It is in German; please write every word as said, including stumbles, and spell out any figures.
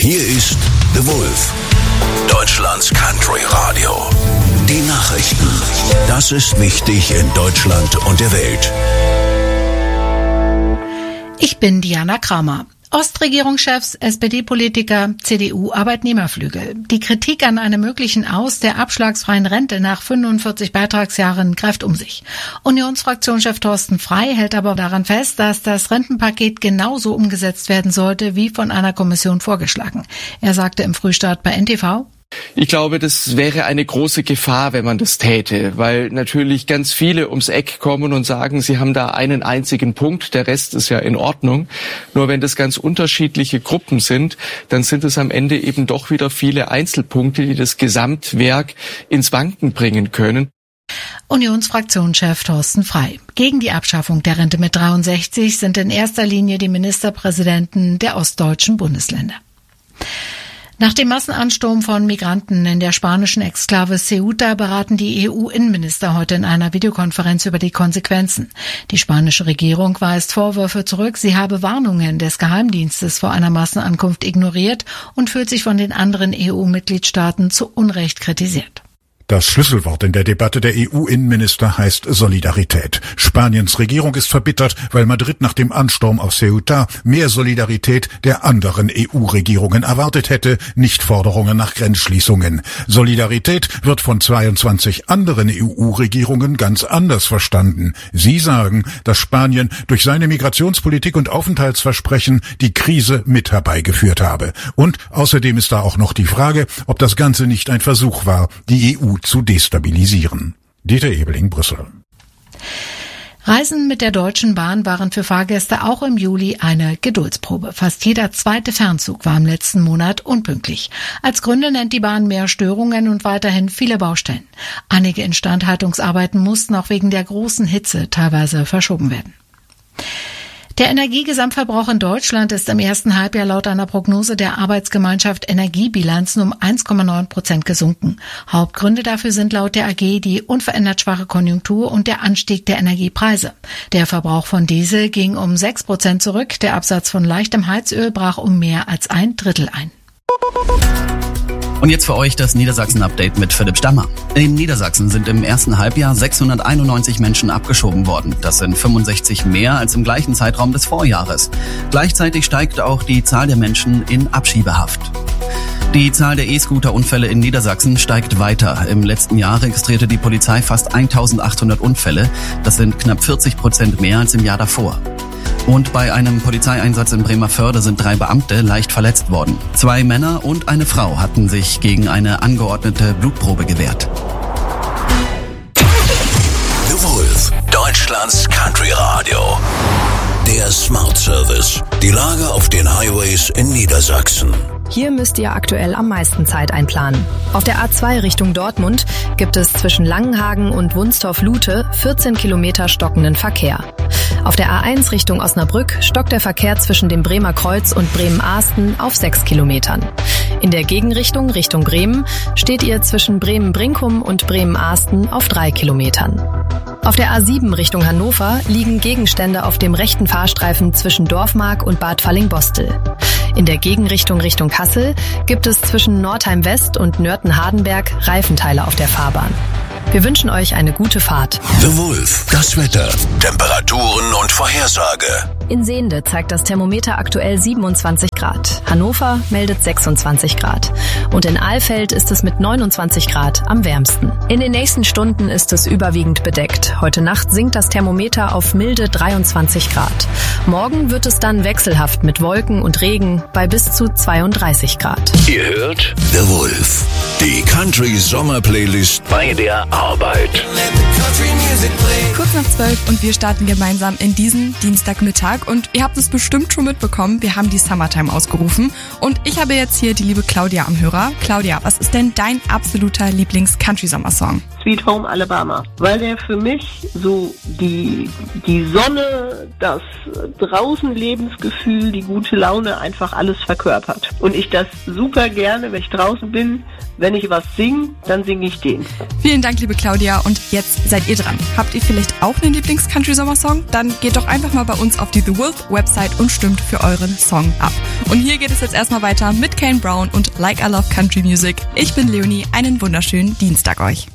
Hier ist The Wolf, Deutschlands Country Radio. Die Nachrichten. Das ist wichtig in Deutschland und der Welt. Ich bin Diana Kramer. Ostregierungschefs, S P D-Politiker, C D U-Arbeitnehmerflügel. Die Kritik an einem möglichen Aus der abschlagsfreien Rente nach fünfundvierzig Beitragsjahren greift um sich. Unionsfraktionschef Thorsten Frey hält aber daran fest, dass das Rentenpaket genauso umgesetzt werden sollte, wie von einer Kommission vorgeschlagen. Er sagte im Frühstart bei N T V: Ich glaube, das wäre eine große Gefahr, wenn man das täte, weil natürlich ganz viele ums Eck kommen und sagen, sie haben da einen einzigen Punkt, der Rest ist ja in Ordnung. Nur wenn das ganz unterschiedliche Gruppen sind, dann sind es am Ende eben doch wieder viele Einzelpunkte, die das Gesamtwerk ins Wanken bringen können. Unionsfraktionschef Thorsten Frey. Gegen die Abschaffung der Rente mit dreiundsechzig sind in erster Linie die Ministerpräsidenten der ostdeutschen Bundesländer. Nach dem Massenansturm von Migranten in der spanischen Exklave Ceuta beraten die E U-Innenminister heute in einer Videokonferenz über die Konsequenzen. Die spanische Regierung weist Vorwürfe zurück, sie habe Warnungen des Geheimdienstes vor einer Massenankunft ignoriert und fühlt sich von den anderen E U-Mitgliedstaaten zu Unrecht kritisiert. Das Schlüsselwort in der Debatte der E U-Innenminister heißt Solidarität. Spaniens Regierung ist verbittert, weil Madrid nach dem Ansturm auf Ceuta mehr Solidarität der anderen E U-Regierungen erwartet hätte, nicht Forderungen nach Grenzschließungen. Solidarität wird von zweiundzwanzig anderen E U-Regierungen ganz anders verstanden. Sie sagen, dass Spanien durch seine Migrationspolitik und Aufenthaltsversprechen die Krise mit herbeigeführt habe. Und außerdem ist da auch noch die Frage, ob das Ganze nicht ein Versuch war, die E U zu destabilisieren. Dieter Ebeling, Brüssel. Reisen mit der Deutschen Bahn waren für Fahrgäste auch im Juli eine Geduldsprobe. Fast jeder zweite Fernzug war im letzten Monat unpünktlich. Als Gründe nennt die Bahn mehr Störungen und weiterhin viele Baustellen. Einige Instandhaltungsarbeiten mussten auch wegen der großen Hitze teilweise verschoben werden. Der Energiegesamtverbrauch in Deutschland ist im ersten Halbjahr laut einer Prognose der Arbeitsgemeinschaft Energiebilanzen um eins Komma neun Prozent gesunken. Hauptgründe dafür sind laut der A G die unverändert schwache Konjunktur und der Anstieg der Energiepreise. Der Verbrauch von Diesel ging um sechs Prozent zurück, der Absatz von leichtem Heizöl brach um mehr als ein Drittel ein. Und jetzt für euch das Niedersachsen-Update mit Philipp Stammer. In Niedersachsen sind im ersten Halbjahr sechshunderteinundneunzig Menschen abgeschoben worden. Das sind fünfundsechzig mehr als im gleichen Zeitraum des Vorjahres. Gleichzeitig steigt auch die Zahl der Menschen in Abschiebehaft. Die Zahl der E-Scooter-Unfälle in Niedersachsen steigt weiter. Im letzten Jahr registrierte die Polizei fast eintausendachthundert Unfälle. Das sind knapp vierzig Prozent mehr als im Jahr davor. Und bei einem Polizeieinsatz in Bremervörde sind drei Beamte leicht verletzt worden. Zwei Männer und eine Frau hatten sich gegen eine angeordnete Blutprobe gewehrt. The Wolf, Deutschlands Country Radio. Der Smart Service. Die Lage auf den Highways in Niedersachsen. Hier müsst ihr aktuell am meisten Zeit einplanen. Auf der A zwei Richtung Dortmund gibt es zwischen Langenhagen und Wunstorf-Lute vierzehn Kilometer stockenden Verkehr. Auf der A eins Richtung Osnabrück stockt der Verkehr zwischen dem Bremer Kreuz und Bremen-Ahsten auf sechs Kilometern. In der Gegenrichtung Richtung Bremen steht ihr zwischen Bremen-Brinkum und Bremen-Ahsten auf drei Kilometern. Auf der A sieben Richtung Hannover liegen Gegenstände auf dem rechten Fahrstreifen zwischen Dorfmark und Bad Falling-Bostel. In der Gegenrichtung Richtung Kassel gibt es zwischen Nordheim West und Nörten-Hardenberg Reifenteile auf der Fahrbahn. Wir wünschen euch eine gute Fahrt. The Wolf, das Wetter, Temperaturen und Vorhersage. In Sehnde zeigt das Thermometer aktuell siebenundzwanzig Grad. Hannover meldet sechsundzwanzig Grad. Und in Alfeld ist es mit neunundzwanzig Grad am wärmsten. In den nächsten Stunden ist es überwiegend bedeckt. Heute Nacht sinkt das Thermometer auf milde dreiundzwanzig Grad. Morgen wird es dann wechselhaft mit Wolken und Regen bei bis zu zweiunddreißig Grad. Ihr hört The Wolf, die Country Sommer Playlist bei der Arbeit. Kurz nach zwölf und wir starten gemeinsam in diesen Dienstagmittag und ihr habt es bestimmt schon mitbekommen, wir haben die Summertime ausgerufen und ich habe jetzt hier die liebe Claudia am Hörer. Claudia, was ist denn dein absoluter Lieblings-Country-Sommersong? Sweet Home Alabama, weil der für mich so die, die Sonne, das Draußenlebensgefühl, die gute Laune einfach alles verkörpert. Und ich das super gerne, wenn ich draußen bin, wenn ich was singe, dann singe ich den. Vielen Dank, liebe Claudia. Und jetzt seid ihr dran. Habt ihr vielleicht auch einen Lieblings-Country-Sommersong? Dann geht doch einfach mal bei uns auf die The Wolf Website und stimmt für euren Song ab. Und hier geht es jetzt erstmal weiter mit Kane Brown und Like I Love Country Music. Ich bin Leonie. Einen wunderschönen Dienstag euch.